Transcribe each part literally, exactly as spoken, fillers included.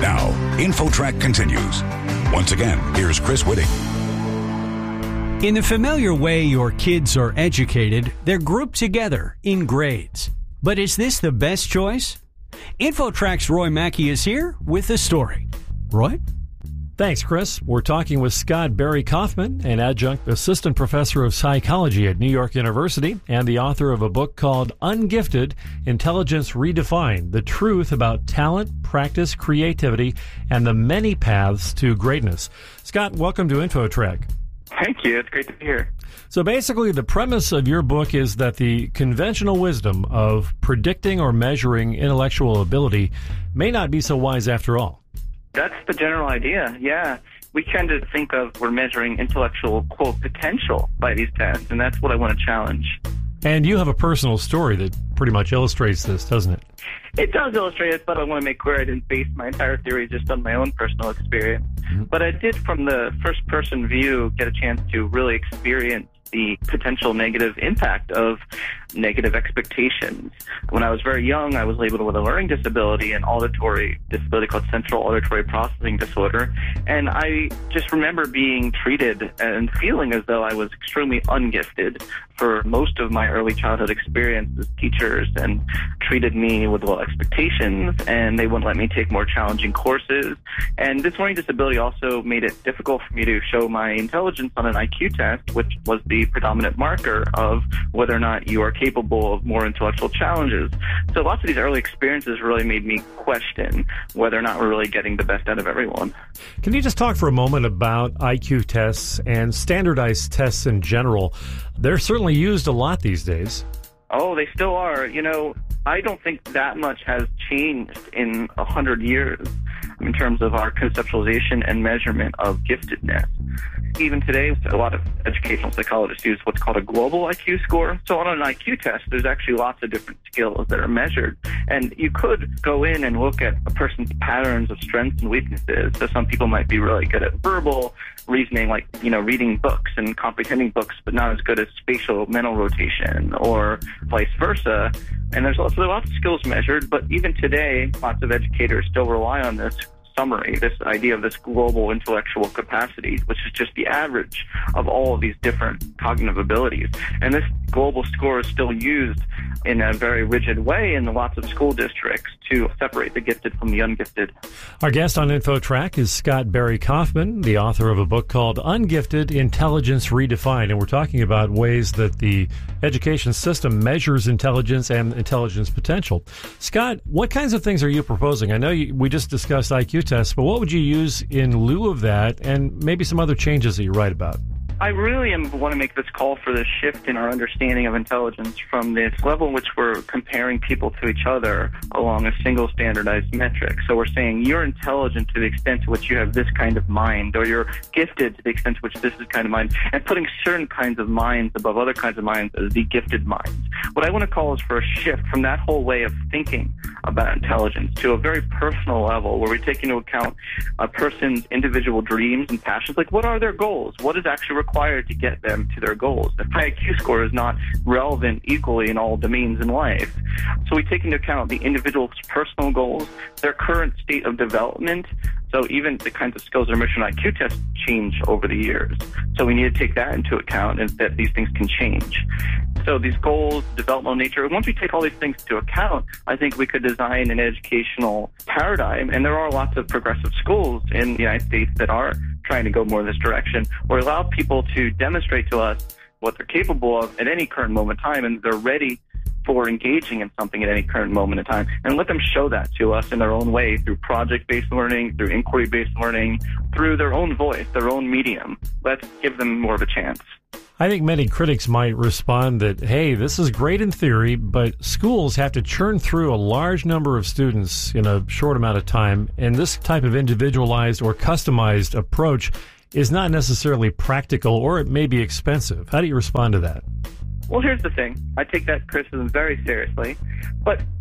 Now, InfoTrack continues. Once again, here's Chris Whitting. In the familiar way your kids are educated, they're grouped together in grades. But is this the best choice? InfoTrack's Roy Mackey is here with the story. Roy? Thanks, Chris. We're talking with Scott Barry Kaufman, an adjunct assistant professor of psychology at New York University and the author of a book called Ungifted: Intelligence Redefined, The Truth About Talent, Practice, Creativity, and the Many Paths to Greatness. Scott, welcome to InfoTrack. Thank you. It's great to be here. So basically, the premise of your book is that the conventional wisdom of predicting or measuring intellectual ability may not be so wise after all. That's the general idea, yeah. We tend to think of we're measuring intellectual, quote, potential by these tests, and that's what I want to challenge. And you have a personal story that pretty much illustrates this, doesn't it? It does illustrate it, but I want to make clear I didn't base my entire theory just on my own personal experience. Mm-hmm. But I did, from the first-person view, get a chance to really experience the potential negative impact of negative expectations. When I was very young, I was labeled with a learning disability, an auditory disability called central auditory processing disorder. And I just remember being treated and feeling as though I was extremely ungifted for most of my early childhood experience as teachers, and treated me with low expectations, and they wouldn't let me take more challenging courses. And this learning disability also made it difficult for me to show my intelligence on an I Q test, which was the predominant marker of whether or not you are capable of more intellectual challenges. So lots of these early experiences really made me question whether or not we're really getting the best out of everyone. Can you just talk for a moment about I Q tests and standardized tests in general? They're certainly used a lot these days. Oh, they still are. You know, I don't think that much has changed in a hundred years in terms of our conceptualization and measurement of giftedness. Even today, a lot of educational psychologists use what's called a global I Q score. So on an I Q test, there's actually lots of different skills that are measured. And you could go in and look at a person's patterns of strengths and weaknesses. So some people might be really good at verbal reasoning, like, you know, reading books and comprehending books, but not as good at spatial mental rotation, or vice versa. And there's lots, there are lots of skills measured, but even today, lots of educators still rely on this summary, this idea of this global intellectual capacity, which is just the average of all of these different cognitive abilities. And this global score is still used in a very rigid way in lots of school districts to separate the gifted from the ungifted. Our guest on InfoTrack is Scott Barry Kaufman, the author of a book called Ungifted: Intelligence Redefined. And we're talking about ways that the education system measures intelligence and intelligence potential. Scott, what kinds of things are you proposing? I know you, we just discussed I Q tests, but what would you use in lieu of that, and maybe some other changes that you write about? I really am, want to make this call for this shift in our understanding of intelligence from this level in which we're comparing people to each other along a single standardized metric. So we're saying you're intelligent to the extent to which you have this kind of mind, or you're gifted to the extent to which this is kind of mind, and putting certain kinds of minds above other kinds of minds as the gifted minds. What I want to call is for a shift from that whole way of thinking about intelligence to a very personal level where we take into account a person's individual dreams and passions. Like, what are their goals? What is actually required to get them to their goals? The high I Q score is not relevant equally in all domains in life. So we take into account the individual's personal goals, their current state of development. So even the kinds of skills that are measured in I Q tests change over the years. So we need to take that into account, and that these things can change. So these goals, developmental nature, once we take all these things into account, I think we could design an educational paradigm. And there are lots of progressive schools in the United States that are trying to go more in this direction, or allow people to demonstrate to us what they're capable of at any current moment in time, and they're ready for engaging in something at any current moment in time, and let them show that to us in their own way, through project-based learning, through inquiry-based learning, through their own voice, their own medium. Let's give them more of a chance. I think many critics might respond that, hey, this is great in theory, but schools have to churn through a large number of students in a short amount of time, and this type of individualized or customized approach is not necessarily practical, or it may be expensive. How do you respond to that? Well, here's the thing. I take that criticism very seriously. But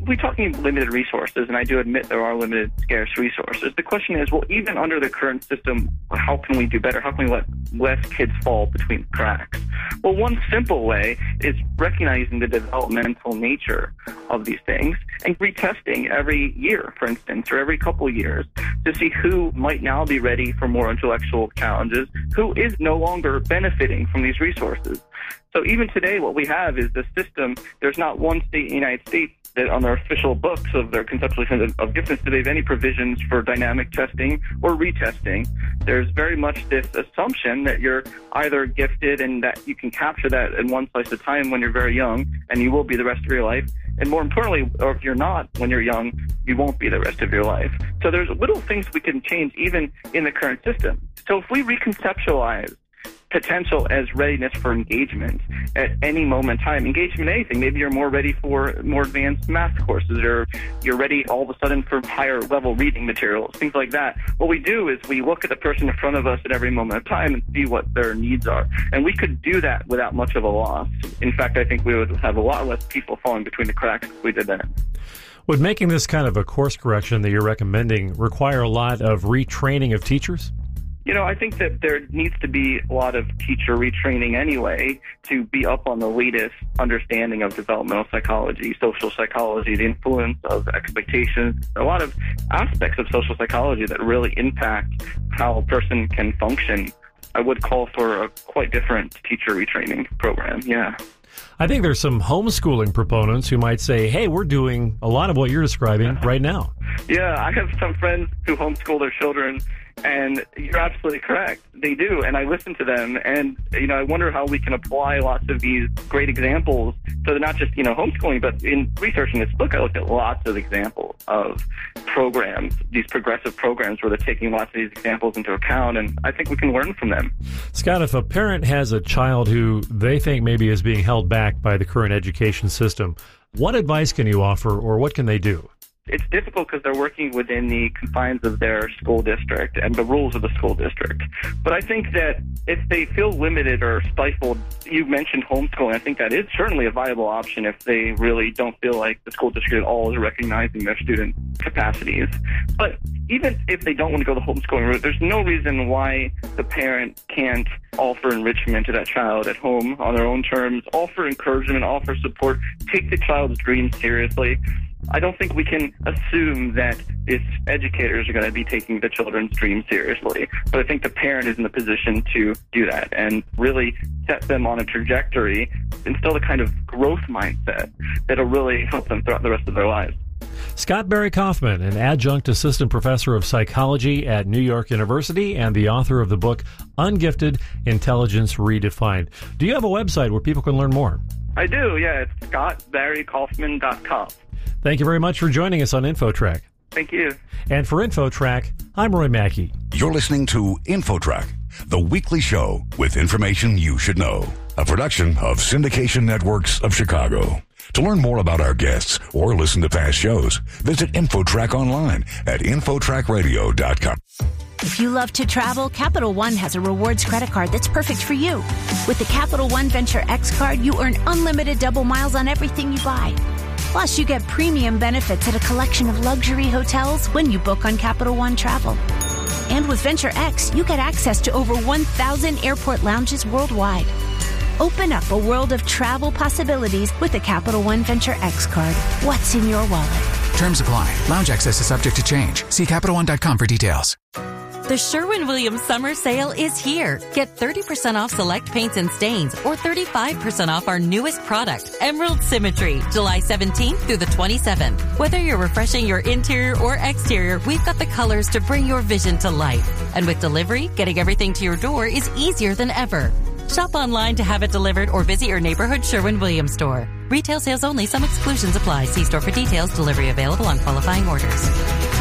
we're talking limited resources, and I do admit there are limited, scarce resources. The question is, well, even under the current system, how can we do better? How can we let less kids fall between the cracks? Well, one simple way is recognizing the developmental nature of these things and retesting every year, for instance, or every couple of years to see who might now be ready for more intellectual challenges, who is no longer benefiting from these resources. So even today, what we have is the system. There's not one state in the United States that on their official books of their conceptualization of giftedness do they have any provisions for dynamic testing or retesting. There's very much this assumption that you're either gifted and that you can capture that in one slice of time when you're very young, and you will be the rest of your life. And more importantly, or if you're not when you're young, you won't be the rest of your life. So there's little things we can change even in the current system. So if we reconceptualize potential as readiness for engagement at any moment in time, engagement in anything. Maybe you're more ready for more advanced math courses, or you're ready all of a sudden for higher level reading materials, things like that. What we do is we look at the person in front of us at every moment of time and see what their needs are. And we could do that without much of a loss. In fact, I think we would have a lot less people falling between the cracks if we did that. Would making this kind of a course correction that you're recommending require a lot of retraining of teachers? You know, I think that there needs to be a lot of teacher retraining anyway to be up on the latest understanding of developmental psychology, social psychology, the influence of expectations, a lot of aspects of social psychology that really impact how a person can function. I would call for a quite different teacher retraining program, yeah. I think there's some homeschooling proponents who might say, hey, we're doing a lot of what you're describing right now. Yeah, I have some friends who homeschool their children, and you're absolutely correct. They do, and I listen to them, and, you know, I wonder how we can apply lots of these great examples. So they're not just, you know, homeschooling, but in researching this book, I looked at lots of examples of programs, these progressive programs where they're taking lots of these examples into account, and I think we can learn from them. Scott, if a parent has a child who they think maybe is being held back by the current education system, what advice can you offer, or what can they do? It's difficult because they're working within the confines of their school district and the rules of the school district. But I think that if they feel limited or stifled, you mentioned homeschooling. I think that is certainly a viable option if they really don't feel like the school district at all is recognizing their student capacities. But even if they don't want to go the homeschooling route, there's no reason why the parent can't offer enrichment to that child at home on their own terms, offer encouragement, offer support, take the child's dreams seriously. I don't think we can assume that its educators are going to be taking the children's dreams seriously. But I think the parent is in the position to do that and really set them on a trajectory, instill the kind of growth mindset that'll really help them throughout the rest of their lives. Scott Barry Kaufman, an adjunct assistant professor of psychology at New York University and the author of the book Ungifted: Intelligence Redefined. Do you have a website where people can learn more? I do, yeah. It's scott barry kaufman dot com. Thank you very much for joining us on InfoTrack. Thank you. And for InfoTrack, I'm Roy Mackey. You're listening to InfoTrack, the weekly show with information you should know. A production of Syndication Networks of Chicago. To learn more about our guests or listen to past shows, visit InfoTrack online at infotrack radio dot com. If you love to travel, Capital One has a rewards credit card that's perfect for you. With the Capital One Venture X card, you earn unlimited double miles on everything you buy. Plus, you get premium benefits at a collection of luxury hotels when you book on Capital One Travel. And with Venture X, you get access to over one thousand airport lounges worldwide. Open up a world of travel possibilities with the Capital One Venture X card. What's in your wallet? Terms apply. Lounge access is subject to change. See Capital One dot com for details. The Sherwin-Williams Summer Sale is here. Get thirty percent off select paints and stains or thirty-five percent off our newest product, Emerald Symmetry, July seventeenth through the twenty-seventh. Whether you're refreshing your interior or exterior, we've got the colors to bring your vision to life. And with delivery, getting everything to your door is easier than ever. Shop online to have it delivered or visit your neighborhood Sherwin-Williams store. Retail sales only. Some exclusions apply. See store for details. Delivery available on qualifying orders.